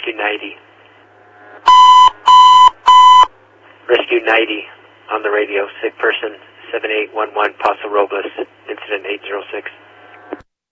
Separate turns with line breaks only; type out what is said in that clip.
Rescue 90. Rescue 90 on the radio. Sick person 7811 Paso Robles. Incident 806.